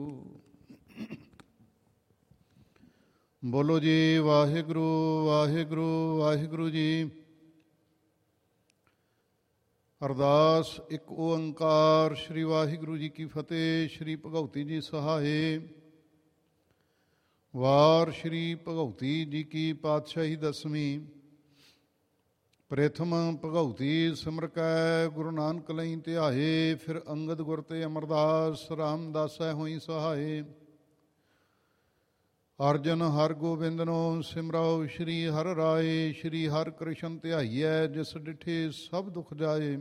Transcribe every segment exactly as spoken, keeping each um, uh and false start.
ਬੋਲੋ ਜੀ ਵਾਹਿਗੁਰੂ ਵਾਹਿਗੁਰੂ ਵਾਹਿਗੁਰੂ ਜੀ। ਅਰਦਾਸ ਇੱਕ ਓੰਕਾਰ ਸ਼੍ਰੀ ਵਾਹਿਗੁਰੂ ਜੀ ਕੀ ਫਤਿਹ। ਸ਼੍ਰੀ ਭਗਉਤੀ ਜੀ ਸਹਾਏ। ਵਾਰ ਸ਼੍ਰੀ ਭਗਉਤੀ ਜੀ ਕੀ ਪਾਤਸ਼ਾਹੀ ਦਸਵੀਂ। ਪ੍ਰਥਮ ਭਗਉਤੀ ਸਿਮਰ ਕੈ ਗੁਰੂ ਨਾਨਕ ਲਈ ਧਿਆਏ। ਫਿਰ ਅੰਗਦ ਗੁਰ ਤੇ ਅਮਰਦਾਸ ਰਾਮਦਾਸੈ ਹੋਈ ਸਹਾਏ। ਅਰਜਨ ਹਰ ਗੋਬਿੰਦਨੋ ਸਿਮਰਾਓ ਸ਼੍ਰੀ ਹਰਿ ਰਾਏ। ਸ਼੍ਰੀ ਹਰਿ ਕ੍ਰਿਸ਼ਨ ਧਿਆਈਐ ਜਿਸ ਡਿਠੇ ਸਭ ਦੁਖ ਜਾਏ।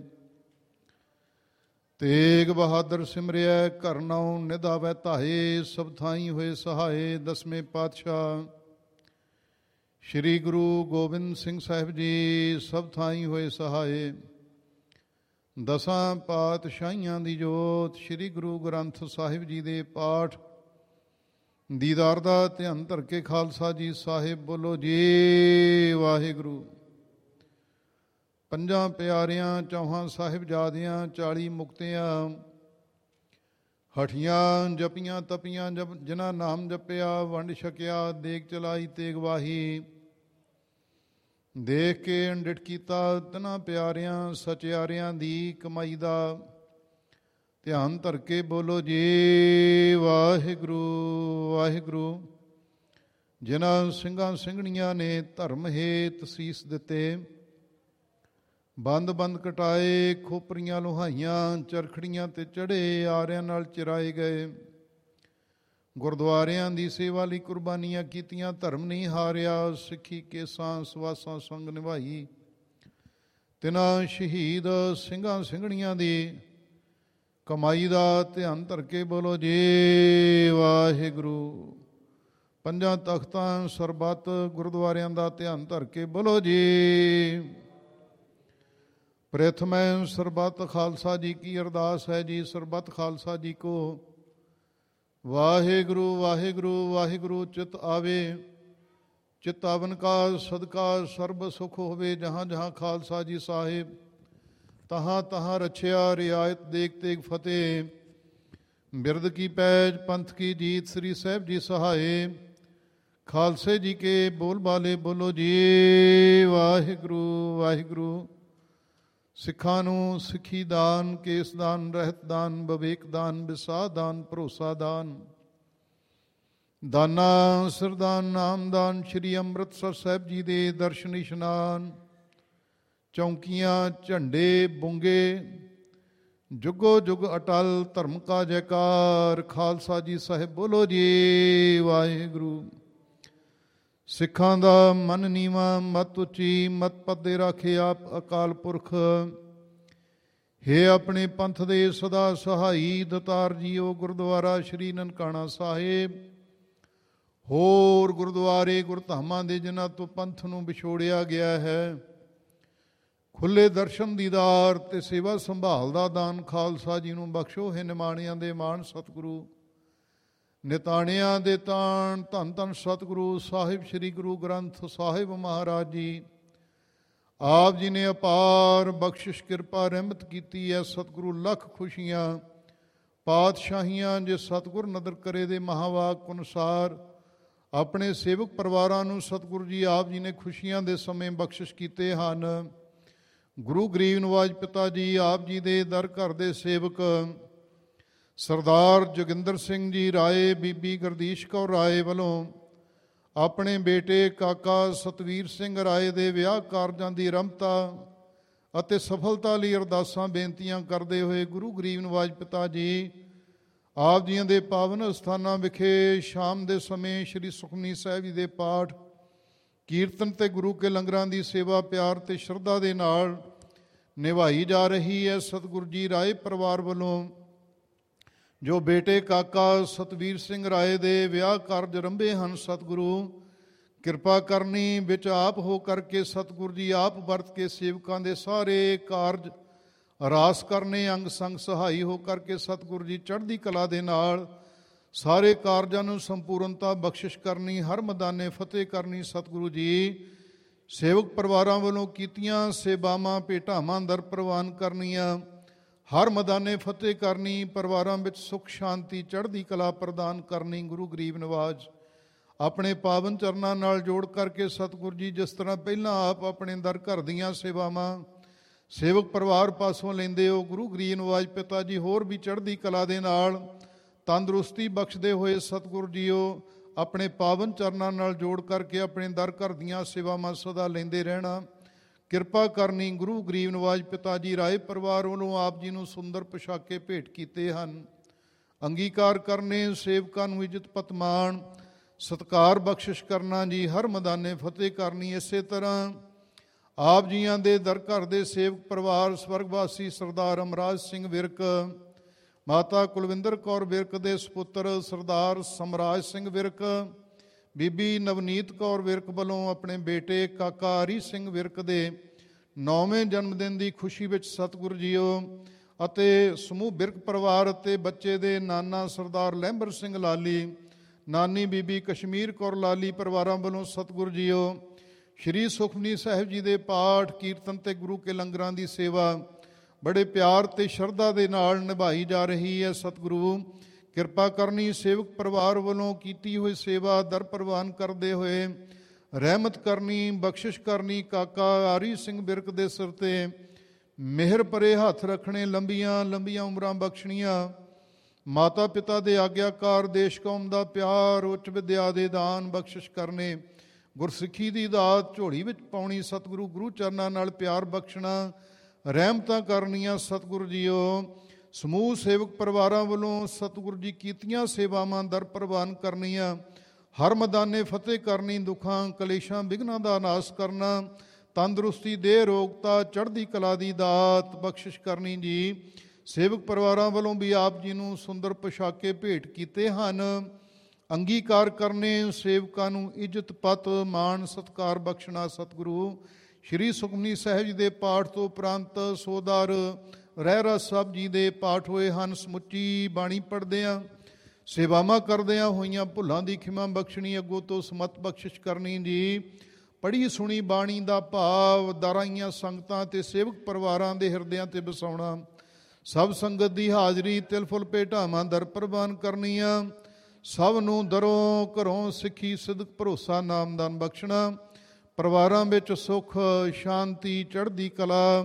ਤੇਗ ਬਹਾਦਰ ਸਿਮਰਿਐ ਘਰ ਨਉ ਨਿਧ ਆਵੈ ਧਾਏ। ਸਭ ਥਾਈ ਹੋਏ ਸਹਾਏ। ਦਸਵੇਂ ਪਾਤਸ਼ਾਹ ਸ਼੍ਰੀ ਗੁਰੂ ਗੋਬਿੰਦ ਸਿੰਘ ਸਾਹਿਬ ਜੀ ਸਭ ਥਾਈ ਹੋਏ ਸਹਾਏ। ਦਸਾਂ ਪਾਤਸ਼ਾਹੀਆਂ ਦੀ ਜੋਤ ਸ਼੍ਰੀ ਗੁਰੂ ਗ੍ਰੰਥ ਸਾਹਿਬ ਜੀ ਦੇ ਪਾਠ ਦੀਦਾਰ ਦਾ ਧਿਆਨ ਧਰ ਕੇ ਖਾਲਸਾ ਜੀ ਸਾਹਿਬ ਬੋਲੋ ਜੀ ਵਾਹਿਗੁਰੂ। ਪੰਜਾਂ ਪਿਆਰਿਆਂ ਚੌਹਾਂ ਸਾਹਿਬਜ਼ਾਦਿਆਂ ਚਾਲੀ ਮੁਕਤਿਆਂ ਹਠੀਆਂ ਜਪੀਆਂ ਤਪੀਆਂ ਜਪ ਜਿਨ੍ਹਾਂ ਨਾਮ ਜਪਿਆ ਵੰਡ ਛਕਿਆ ਦੇਗ ਚਲਾਈ ਤੇਗ ਵਾਹੀ। ਦੇਖ ਕੇ ਅੰਡਿਠ ਕੀਤਾ ਤਿਨਾਂ ਪਿਆਰਿਆਂ ਸਚਿਆਰਿਆਂ ਦੀ ਕਮਾਈ ਦਾ ਧਿਆਨ ਧਰ ਕੇ ਬੋਲੋ ਜੀ ਵਾਹਿਗੁਰੂ ਵਾਹਿਗੁਰੂ। ਜਿਨ੍ਹਾਂ ਸਿੰਘਾਂ ਸਿੰਘਣੀਆਂ ਨੇ ਧਰਮ ਹੇਤ ਸੀਸ ਦਿੱਤੇ ਬੰਦ ਬੰਦ ਕਟਾਏ ਖੋਪਰੀਆਂ ਲੋਹਾਈਆਂ ਚਰਖੜੀਆਂ ਤੇ ਚੜ੍ਹੇ ਆਰਿਆਂ ਨਾਲ ਚਿਰਾਏ ਗਏ। ਗੁਰਦੁਆਰਿਆਂ ਦੀ ਸੇਵਾ ਲਈ ਕੁਰਬਾਨੀਆਂ ਕੀਤੀਆਂ ਧਰਮ ਨਹੀਂ ਹਾਰਿਆ। ਸਿੱਖੀ ਕੇਸਾਂ ਸਵਾਸਾਂ ਸੰਗ ਨਿਭਾਈ। ਤਿਨਾਂ ਸ਼ਹੀਦ ਸਿੰਘਾਂ ਸਿੰਘਣੀਆਂ ਦੀ ਕਮਾਈ ਦਾ ਧਿਆਨ ਧਰ ਕੇ ਬੋਲੋ ਜੀ ਵਾਹਿਗੁਰੂ। ਪੰਜਾਂ ਤਖਤਾਂ ਸਰਬੱਤ ਗੁਰਦੁਆਰਿਆਂ ਦਾ ਧਿਆਨ ਧਰ ਕੇ ਬੋਲੋ ਜੀ। ਪ੍ਰਥਮੈ ਸਰਬੱਤ ਖਾਲਸਾ ਜੀ ਕੀ ਅਰਦਾਸ ਹੈ ਜੀ। ਸਰਬੱਤ ਖਾਲਸਾ ਜੀ ਕੋ ਵਾਹਿਗੁਰੂ ਵਾਹਿਗੁਰੂ ਵਾਹਿਗੁਰੂ ਚਿਤ ਆਵੇ। ਚਿਤਾਵਨ ਕਾ ਸਦਕਾ ਸਰਬ ਸੁਖ ਹੋਵੇ। ਜਹਾਂ ਜਹਾਂ ਖਾਲਸਾ ਜੀ ਸਾਹਿਬ ਤਹਾਂ ਤਹਾਂ ਰਛਿਆ ਰਿਆਇਤ ਦੇਖ ਤੇਗ ਫਤਿਹ। ਬਿਰਦ ਕੀ ਪੈਜ ਪੰਥ ਕੀ ਜੀਤ ਸ੍ਰੀ ਸਾਹਿਬ ਜੀ ਸਹਾਏ। ਖਾਲਸੇ ਜੀ ਕੇ ਬੋਲ ਬਾਲੇ ਬੋਲੋ ਜੀ ਵਾਹਿਗੁਰੂ ਵਾਹਿਗੁਰੂ। ਸਿੱਖਾਂ ਨੂੰ ਸਿੱਖੀ ਦਾਨ ਕੇਸ ਦਾਨ ਰਹਿਤ ਦਾਨ ਵਿਵੇਕ ਦਾਨ ਵਿਸਾਹ ਦਾਨ ਭਰੋਸਾ ਦਾਨ ਦਾਨਾ ਸਰਦਾਨ ਨਾਮਦਾਨ। ਸ਼੍ਰੀ ਅੰਮ੍ਰਿਤਸਰ ਸਾਹਿਬ ਜੀ ਦੇ ਦਰਸ਼ਨ ਇਸ਼ਨਾਨ ਚੌਂਕੀਆਂ ਝੰਡੇ ਬੁੰਗੇ ਜੁਗੋ ਜੁਗ ਅਟਲ ਧਰਮ ਕਾ ਜੈਕਾਰ। ਖਾਲਸਾ ਜੀ ਸਾਹਿਬ ਬੋਲੋ ਜੀ ਵਾਹਿਗੁਰੂ। ਸਿੱਖਾਂ ਦਾ ਮਨ ਨੀਵਾਂ ਮਤ ਉੱਚੀ ਮਤ ਪੱਦੇ ਰਾਖੇ ਆਪ ਅਕਾਲ ਪੁਰਖ। ਹੇ ਆਪਣੇ ਪੰਥ ਦੇ ਸਦਾ ਸਹਾਈ ਦਤਾਰ ਜੀਓ। ਗੁਰਦੁਆਰਾ ਸ਼੍ਰੀ ਨਨਕਾਣਾ ਸਾਹਿਬ ਹੋਰ ਗੁਰਦੁਆਰੇ ਗੁਰਧਾਮਾਂ ਦੇ ਜਿਨ੍ਹਾਂ ਤੋਂ ਪੰਥ ਨੂੰ ਵਿਛੋੜਿਆ ਗਿਆ ਹੈ ਖੁੱਲ੍ਹੇ ਦਰਸ਼ਨ ਦੀਦਾਰ ਤੇ ਸੇਵਾ ਸੰਭਾਲ ਦਾ ਦਾਨ ਖਾਲਸਾ ਜੀ ਨੂੰ ਬਖਸ਼ੋ। ਹੈ ਨਿਮਾਣਿਆਂ ਦੇ ਮਾਣ ਸਤਿਗੁਰੂ ਨਿਤਾਣਿਆਂ ਦੇ ਤਾਣ ਧੰਨ ਧੰਨ ਸਤਿਗੁਰੂ ਸਾਹਿਬ ਸ਼੍ਰੀ ਗੁਰੂ ਗ੍ਰੰਥ ਸਾਹਿਬ ਮਹਾਰਾਜ ਜੀ ਆਪ ਜੀ ਨੇ ਅਪਾਰ ਬਖਸ਼ਿਸ਼ ਕਿਰਪਾ ਰਹਿਮਤ ਕੀਤੀ ਹੈ। ਸਤਿਗੁਰੂ ਲੱਖ ਖੁਸ਼ੀਆਂ ਪਾਤਸ਼ਾਹੀਆਂ ਜੇ ਸਤਿਗੁਰ ਨਦਰ ਕਰੇ ਦੇ ਮਹਾਵਾਕ ਅਨੁਸਾਰ ਆਪਣੇ ਸੇਵਕ ਪਰਿਵਾਰਾਂ ਨੂੰ ਸਤਿਗੁਰੂ ਜੀ ਆਪ ਜੀ ਨੇ ਖੁਸ਼ੀਆਂ ਦੇ ਸਮੇਂ ਬਖਸ਼ਿਸ਼ ਕੀਤੇ ਹਨ। ਗੁਰੂ ਗਰੀਬ ਨਵਾਜ ਪਿਤਾ ਜੀ ਆਪ ਜੀ ਦੇ ਦਰ ਘਰ ਦੇ ਸੇਵਕ ਸਰਦਾਰ ਜੋਗਿੰਦਰ ਸਿੰਘ ਜੀ ਰਾਏ ਬੀਬੀ ਗੁਰਦੀਸ਼ ਕੌਰ ਰਾਏ ਵੱਲੋਂ ਆਪਣੇ ਬੇਟੇ ਕਾਕਾ ਸਤਵੀਰ ਸਿੰਘ ਰਾਏ ਦੇ ਵਿਆਹ ਕਾਰਜਾਂ ਦੀ ਆਰੰਭਤਾ ਅਤੇ ਸਫਲਤਾ ਲਈ ਅਰਦਾਸਾਂ ਬੇਨਤੀਆਂ ਕਰਦੇ ਹੋਏ ਗੁਰੂ ਗਰੀਬ ਨਵਾਜ ਪਿਤਾ ਜੀ ਆਪ ਜੀਆਂ ਦੇ ਪਾਵਨ ਅਸਥਾਨਾਂ ਵਿਖੇ ਸ਼ਾਮ ਦੇ ਸਮੇਂ ਸ਼੍ਰੀ ਸੁਖਮਨੀ ਸਾਹਿਬ ਜੀ ਦੇ ਪਾਠ ਕੀਰਤਨ ਤੇ ਗੁਰੂ ਕੇ ਲੰਗਰਾਂ ਦੀ ਸੇਵਾ ਪਿਆਰ ਤੇ ਸ਼ਰਧਾ ਦੇ ਨਾਲ ਨਿਭਾਈ ਜਾ ਰਹੀ ਹੈ। ਸਤਿਗੁਰੂ ਜੀ ਰਾਏ ਪਰਿਵਾਰ ਵੱਲੋਂ ਜੋ ਬੇਟੇ ਕਾਕਾ ਸਤਵੀਰ ਸਿੰਘ ਰਾਏ ਦੇ ਵਿਆਹ ਕਾਰਜ ਆਰੰਭੇ ਹਨ ਸਤਿਗੁਰੂ ਕਿਰਪਾ ਕਰਨੀ ਵਿੱਚ ਆਪ ਹੋ ਕਰਕੇ ਸਤਿਗੁਰੂ ਜੀ ਆਪ ਵਰਤ ਕੇ ਸੇਵਕਾਂ ਦੇ ਸਾਰੇ ਕਾਰਜ ਰਾਸ ਕਰਨੇ ਅੰਗ ਸੰਗ ਸਹਾਈ ਹੋ ਕਰਕੇ ਸਤਿਗੁਰੂ ਜੀ ਚੜ੍ਹਦੀ ਕਲਾ ਦੇ ਨਾਲ ਸਾਰੇ ਕਾਰਜਾਂ ਨੂੰ ਸੰਪੂਰਨਤਾ ਬਖਸ਼ਿਸ਼ ਕਰਨੀ ਹਰ ਮੈਦਾਨੇ ਫਤਿਹ ਕਰਨੀ। ਸਤਿਗੁਰੂ ਜੀ ਸੇਵਕ ਪਰਿਵਾਰਾਂ ਵੱਲੋਂ ਕੀਤੀਆਂ ਸੇਵਾਵਾਂ ਭੇਟਾਵਾਂ ਦਰ ਪ੍ਰਵਾਨ ਕਰਨੀਆਂ ਹਰ ਮੈਦਾਨੇ ਫਤਿਹ ਕਰਨੀ, ਪਰਿਵਾਰਾਂ ਵਿੱਚ ਸੁੱਖ ਸ਼ਾਂਤੀ ਚੜ੍ਹਦੀ ਕਲਾ ਪ੍ਰਦਾਨ ਕਰਨੀ। ਗੁਰੂ ਗਰੀਬ ਨਵਾਜ ਆਪਣੇ ਪਾਵਨ ਚਰਨਾਂ ਨਾਲ ਜੋੜ ਕਰਕੇ ਸਤਿਗੁਰੂ ਜੀ ਜਿਸ ਤਰ੍ਹਾਂ ਪਹਿਲਾਂ ਆਪ ਆਪਣੇ ਦਰ ਘਰ ਦੀਆਂ ਸੇਵਾਵਾਂ ਸੇਵਕ ਪਰਿਵਾਰ ਪਾਸੋਂ ਲੈਂਦੇ ਹੋ, ਗੁਰੂ ਗਰੀਬ ਨਵਾਜ ਪਿਤਾ ਜੀ ਹੋਰ ਵੀ ਚੜ੍ਹਦੀ ਕਲਾ ਦੇ ਨਾਲ ਤੰਦਰੁਸਤੀ ਬਖਸ਼ਦੇ ਹੋਏ ਸਤਿਗੁਰੂ ਜੀਓ ਆਪਣੇ ਪਾਵਨ ਚਰਨਾਂ ਨਾਲ ਜੋੜ ਕਰਕੇ ਆਪਣੇ ਦਰ ਘਰ ਦੀਆਂ ਸੇਵਾਵਾਂ ਸਦਾ ਲੈਂਦੇ ਰਹਿਣਾ। ਕਿਰਪਾ ਕਰਨੀ। ਗੁਰੂ ਗਰੀਬ ਨਵਾਜ ਪਿਤਾ ਜੀ ਰਾਏ ਪਰਿਵਾਰ ਵੱਲੋਂ ਆਪ ਜੀ ਨੂੰ ਸੁੰਦਰ ਪੁਸ਼ਾਕੇ ਭੇਟ ਕੀਤੇ ਹਨ। ਅੰਗੀਕਾਰ ਕਰਨੇ, ਸੇਵਕਾਂ ਨੂੰ ਇੱਜ਼ਤ ਪਤਮਾਨ ਸਤਿਕਾਰ ਬਖਸ਼ਿਸ਼ ਕਰਨਾ ਜੀ। ਹਰ ਮੈਦਾਨੇ ਫਤਿਹ ਕਰਨੀ। ਇਸੇ ਤਰ੍ਹਾਂ ਆਪ ਜੀਆਂ ਦੇ ਦਰ ਘਰ ਦੇ ਸੇਵਕ ਪਰਿਵਾਰ ਸਵਰਗਵਾਸੀ ਸਰਦਾਰ ਅਮਰਾਜ ਸਿੰਘ ਵਿਰਕ, ਮਾਤਾ ਕੁਲਵਿੰਦਰ ਕੌਰ ਵਿਰਕ ਦੇ ਸਪੁੱਤਰ ਸਰਦਾਰ ਸਮਰਾਜ ਸਿੰਘ ਵਿਰਕ, ਬੀਬੀ ਨਵਨੀਤ ਕੌਰ ਵਿਰਕ ਵੱਲੋਂ ਆਪਣੇ ਬੇਟੇ ਕਾਕਾ ਹਰੀ ਸਿੰਘ ਵਿਰਕ ਦੇ ਨੌਵੇਂ ਜਨਮ ਦਿਨ ਦੀ ਖੁਸ਼ੀ ਵਿੱਚ ਸਤਿਗੁਰੂ ਜੀਓ ਅਤੇ ਸਮੂਹ ਵਿਰਕ ਪਰਿਵਾਰ ਅਤੇ ਬੱਚੇ ਦੇ ਨਾਨਾ ਸਰਦਾਰ ਲਹਿੰਬਰ ਸਿੰਘ ਲਾਲੀ, ਨਾਨੀ ਬੀਬੀ ਕਸ਼ਮੀਰ ਕੌਰ ਲਾਲੀ ਪਰਿਵਾਰਾਂ ਵੱਲੋਂ ਸਤਿਗੁਰੂ ਜੀਓ ਸ਼੍ਰੀ ਸੁਖਮਨੀ ਸਾਹਿਬ ਜੀ ਦੇ ਪਾਠ ਕੀਰਤਨ ਤੇ ਗੁਰੂ ਕੇ ਲੰਗਰਾਂ ਦੀ ਸੇਵਾ ਬੜੇ ਪਿਆਰ ਤੇ ਸ਼ਰਧਾ ਦੇ ਨਾਲ ਨਿਭਾਈ ਜਾ ਰਹੀ ਹੈ। ਸਤਿਗੁਰੂ ਕਿਰਪਾ ਕਰਨੀ। ਸੇਵਕ ਪਰਿਵਾਰ ਵੱਲੋਂ ਕੀਤੀ ਹੋਈ ਸੇਵਾ ਦਰ ਪ੍ਰਵਾਨ ਕਰਦੇ ਹੋਏ ਰਹਿਮਤ ਕਰਨੀ, ਬਖਸ਼ਿਸ਼ ਕਰਨੀ। ਕਾਕਾ ਆਰੀ ਸਿੰਘ ਬਿਰਕ ਦੇ ਸਿਰ ਤੇ ਮਿਹਰ ਭਰੇ ਹੱਥ ਰੱਖਣੇ, ਲੰਬੀਆਂ ਲੰਬੀਆਂ ਉਮਰਾਂ ਬਖਸ਼ਣੀਆਂ। ਮਾਤਾ ਪਿਤਾ ਦੇ ਆਗਿਆਕਾਰ, ਦੇਸ਼ ਕੌਮ ਦਾ ਪਿਆਰ, ਉੱਚ ਵਿਦਿਆ ਦੇ ਦਾਨ ਬਖਸ਼ਿਸ਼ ਕਰਨੇ, ਗੁਰਸਿੱਖੀ ਦੀ ਦਾਤ ਝੋਲੀ ਵਿੱਚ ਪਾਉਣੀ। ਸਤਿਗੁਰੂ ਗੁਰੂ ਚਰਨਾਂ ਨਾਲ ਪਿਆਰ ਬਖਸ਼ਣਾ, ਰਹਿਮਤਾਂ ਕਰਨੀਆਂ। ਸਤਿਗੁਰੂ ਜੀਓ ਸਮੂਹ ਸੇਵਕ ਪਰਿਵਾਰਾਂ ਵੱਲੋਂ ਸਤਿਗੁਰੂ ਜੀ ਕੀਤੀਆਂ ਸੇਵਾਵਾਂ ਦਰ ਪ੍ਰਵਾਨ ਕਰਨੀਆਂ। ਹਰ ਮੈਦਾਨੇ ਫਤਿਹ ਕਰਨੀ, ਦੁੱਖਾਂ ਕਲੇਸ਼ਾਂ ਵਿਘਨਾਂ ਦਾ ਨਾਸ ਕਰਨਾ, ਤੰਦਰੁਸਤੀ ਦੇਹ ਰੋਗਤਾ ਚੜ੍ਹਦੀ ਕਲਾ ਦੀ ਦਾਤ ਬਖਸ਼ਿਸ਼ ਕਰਨੀ ਜੀ। ਸੇਵਕ ਪਰਿਵਾਰਾਂ ਵੱਲੋਂ ਵੀ ਆਪ ਜੀ ਨੂੰ ਸੁੰਦਰ ਪੁਸ਼ਾਕੇ ਭੇਟ ਕੀਤੇ ਹਨ। ਅੰਗੀਕਾਰ ਕਰਨੇ, ਸੇਵਕਾਂ ਨੂੰ ਇੱਜ਼ਤ ਪਤ ਮਾਣ ਸਤਿਕਾਰ ਬਖਸ਼ਣਾ। ਸਤਿਗੁਰੂ ਸ਼੍ਰੀ ਸੁਖਮਨੀ ਸਾਹਿਬ ਜੀ ਦੇ ਪਾਠ ਤੋਂ ਉਪਰੰਤ ਸੋਦਰ ਰਹਿਰਾਸ ਸਾਹਿਬ ਜੀ ਦੇ ਪਾਠ ਹੋਏ ਹਨ। ਸਮੁੱਚੀ ਬਾਣੀ ਪੜ੍ਹਦਿਆਂ ਸੇਵਾਵਾਂ ਕਰਦਿਆਂ ਹੋਈਆਂ ਭੁੱਲਾਂ ਦੀ ਖਿਮਾ ਬਖਸ਼ਣੀ, ਅੱਗੋਂ ਤੋਂ ਸਮਤ ਬਖਸ਼ਿਸ਼ ਕਰਨੀ ਜੀ। ਪੜ੍ਹੀ ਸੁਣੀ ਬਾਣੀ ਦਾ ਭਾਵ ਦਰਾਈਆਂ ਸੰਗਤਾਂ ਤੇ ਸੇਵਕ ਪਰਿਵਾਰਾਂ ਦੇ ਹਿਰਦਿਆਂ ਤੇ ਵਸਾਉਣਾ। ਸਭ ਸੰਗਤ ਦੀ ਹਾਜ਼ਰੀ ਤਿਲ ਫੁੱਲ ਭੇਟਾਵਾਂ ਦਰ ਪ੍ਰਵਾਨ ਕਰਨੀਆਂ। ਸਭ ਨੂੰ ਦਰੋਂ ਘਰੋਂ ਸਿੱਖੀ ਸਿਦਕ ਭਰੋਸਾ ਨਾਮਦਾਨ ਬਖਸ਼ਣਾ। ਪਰਿਵਾਰਾਂ ਵਿੱਚ ਸੁੱਖ ਸ਼ਾਂਤੀ ਚੜ੍ਹਦੀ ਕਲਾ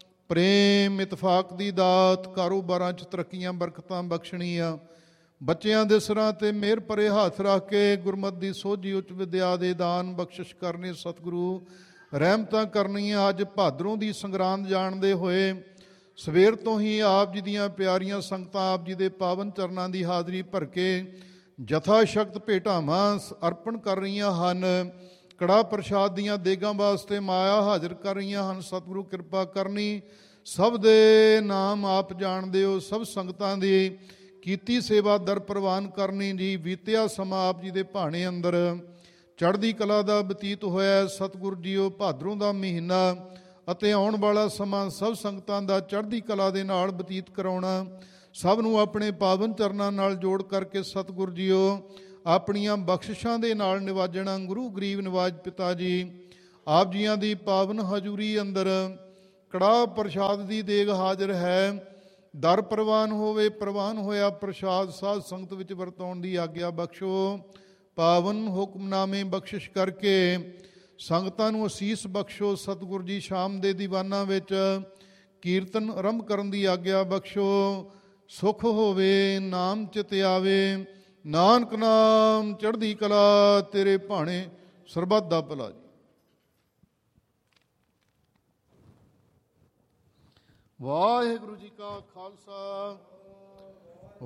ਪ੍ਰੇਮ ਇਤਫਾਕ ਦੀ ਦਾਤ, ਕਾਰੋਬਾਰਾਂ 'ਚ ਤਰੱਕੀਆਂ ਬਰਕਤਾਂ ਬਖਸ਼ਣੀਆਂ। ਬੱਚਿਆਂ ਦੇ ਸਿਰਾਂ ਤੇ ਮਿਹਰ ਭਰੇ ਹੱਥ ਰੱਖ ਕੇ ਗੁਰਮਤਿ ਦੀ ਸੋਝੀ ਉੱਚ ਵਿਦਿਆ ਦੇ ਦਾਨ ਬਖਸ਼ਿਸ਼ ਕਰਨੇ। ਸਤਿਗੁਰੂ ਰਹਿਮਤਾਂ ਕਰਨੀਆਂ। ਅੱਜ ਭਾਦਰੋਂ ਦੀ ਸੰਗਰਾਂਦ ਜਾਣਦੇ ਹੋਏ ਸਵੇਰ ਤੋਂ ਹੀ ਆਪ ਜੀ ਦੀਆਂ ਪਿਆਰੀਆਂ ਸੰਗਤਾਂ ਆਪ ਜੀ ਦੇ ਪਾਵਨ ਚਰਨਾਂ ਦੀ ਹਾਜ਼ਰੀ ਭਰ ਕੇ ਜਥਾ ਸ਼ਕਤ ਭੇਟਾਵਾਂ ਅਰਪਣ ਕਰ ਰਹੀਆਂ ਹਨ। ਕੜਾਹ ਪ੍ਰਸ਼ਾਦ ਦੀਆਂ ਦੇਗਾਂ ਵਾਸਤੇ ਮਾਇਆ ਹਾਜ਼ਰ ਕਰ ਰਹੀਆਂ ਹਨ। ਸਤਿਗੁਰੂ ਕਿਰਪਾ ਕਰਨੀ। ਸਭ ਦੇ ਨਾਮ ਆਪ ਜਾਣਦੇ ਹੋ। ਸਭ ਸੰਗਤਾਂ ਦੀ ਕੀਤੀ ਸੇਵਾ ਦਰ ਪ੍ਰਵਾਨ ਕਰਨੀ ਜੀ। ਬੀਤਿਆ ਸਮਾਂ ਆਪ ਜੀ ਦੇ ਭਾਣੇ ਅੰਦਰ ਚੜ੍ਹਦੀ ਕਲਾ ਦਾ ਬਤੀਤ ਹੋਇਆ। ਸਤਿਗੁਰੂ ਜੀਓ ਭਾਦਰੋਂ ਦਾ ਮਹੀਨਾ ਅਤੇ ਆਉਣ ਵਾਲਾ ਸਮਾਂ ਸਭ ਸੰਗਤਾਂ ਦਾ ਚੜ੍ਹਦੀ ਕਲਾ ਦੇ ਨਾਲ ਬਤੀਤ ਕਰਾਉਣਾ। ਸਭ ਨੂੰ ਆਪਣੇ ਪਾਵਨ ਚਰਨਾਂ ਨਾਲ ਜੋੜ ਕਰਕੇ ਸਤਿਗੁਰੂ ਜੀਓ ਆਪਣੀਆਂ ਬਖਸ਼ਿਸ਼ਾਂ ਦੇ ਨਾਲ ਨਿਵਾਜਣਾ। ਗੁਰੂ ਗਰੀਬ ਨਿਵਾਜ ਪਿਤਾ ਜੀ ਆਪ ਜੀਆਂ ਦੀ ਪਾਵਨ ਹਜ਼ੂਰੀ ਅੰਦਰ ਕੜਾਹ ਪ੍ਰਸ਼ਾਦ ਦੀ ਦੇਗ ਹਾਜ਼ਰ ਹੈ। ਦਰ ਪ੍ਰਵਾਨ ਹੋਵੇ। ਪ੍ਰਵਾਨ ਹੋਇਆ ਪ੍ਰਸ਼ਾਦ ਸਾਧ ਸੰਗਤ ਵਿੱਚ ਵਰਤਾਉਣ ਦੀ ਆਗਿਆ ਬਖਸ਼ੋ। ਪਾਵਨ ਹੁਕਮਨਾਮੇ ਬਖਸ਼ਿਸ਼ ਕਰਕੇ ਸੰਗਤਾਂ ਨੂੰ ਅਸੀਸ ਬਖਸ਼ੋ। ਸਤਿਗੁਰੂ ਜੀ ਸ਼ਾਮ ਦੇ ਦੀਵਾਨਾਂ ਵਿੱਚ ਕੀਰਤਨ ਆਰੰਭ ਕਰਨ ਦੀ ਆਗਿਆ ਬਖਸ਼ੋ। ਸੁਖ ਹੋਵੇ ਨਾਮ ਚਿਤ ਆਵੇ, ਨਾਨਕ ਨਾਮ ਚੜ੍ਹਦੀ ਕਲਾ ਤੇਰੇ ਭਾਣੇ ਸਰਬੱਤ ਦਾ ਭਲਾ ਜੀ। ਵਾਹਿਗੁਰੂ ਜੀ ਕਾ ਖਾਲਸਾ